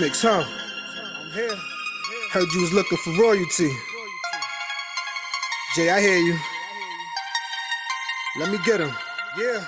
Six, huh? I'm here. Heard you was looking for royalty. Jay, I hear you. Let me get him. Yeah.